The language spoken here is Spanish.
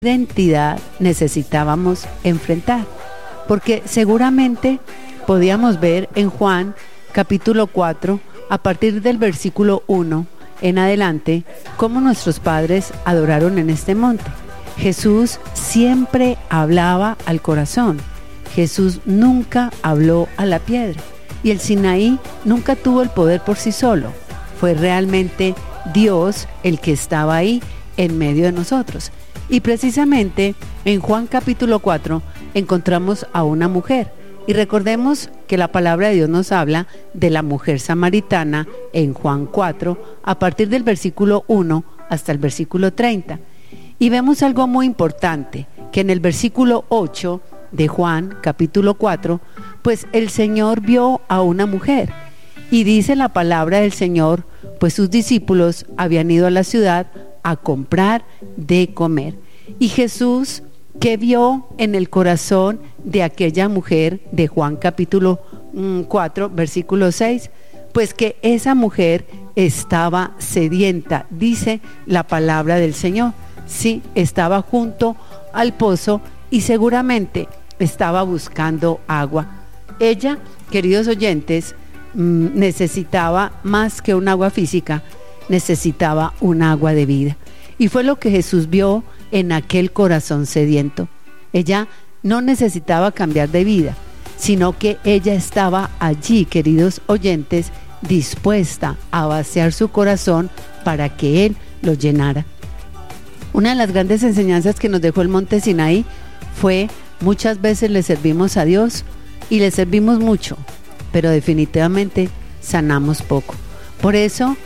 identidad necesitábamos enfrentar, porque seguramente podíamos ver en Juan capítulo 4, a partir del versículo 1 en adelante, cómo nuestros padres adoraron en este monte. Jesús siempre hablaba al corazón. Jesús nunca habló a la piedra. Y el Sinaí nunca tuvo el poder por sí solo. Fue realmente Dios el que estaba ahí en medio de nosotros. Y precisamente en Juan capítulo 4 encontramos a una mujer. Y recordemos que la palabra de Dios nos habla de la mujer samaritana en Juan 4, a partir del versículo 1 hasta el versículo 30. Y vemos algo muy importante, que en el versículo 8 de Juan capítulo 4, pues el Señor vio a una mujer. Y dice la palabra del Señor, pues sus discípulos habían ido a la ciudad a comprar de comer. Y Jesús, ¿qué vio en el corazón de aquella mujer de Juan capítulo 4, versículo 6? Pues que esa mujer estaba sedienta, dice la palabra del Señor. Sí, estaba junto al pozo y seguramente estaba buscando agua. Ella, queridos oyentes, necesitaba más que un agua física, necesitaba un agua de vida. Y fue lo que Jesús vio en aquel corazón sediento. Ella no necesitaba cambiar de vida, sino que ella estaba allí, queridos oyentes, dispuesta a vaciar su corazón para que Él lo llenara. Una de las grandes enseñanzas que nos dejó el monte Sinaí fue: muchas veces le servimos a Dios y le servimos mucho, pero definitivamente sanamos poco. Por eso